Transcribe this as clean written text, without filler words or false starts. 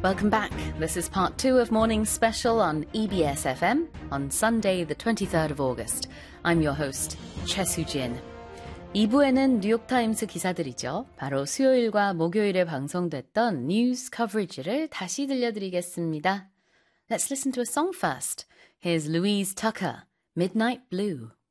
Welcome back. This is part 2 of Morning Special on EBS FM on Sunday, the 23rd of August. I'm your host, Choi Soo-jin. 2부에는 뉴욕타임스 기사들이죠. 바로 수요일과 목요일에 방송됐던 뉴스 커버리지를 다시 들려드리겠습니다. Let's listen to a song first. Here's Louise Tucker, Midnight Blue.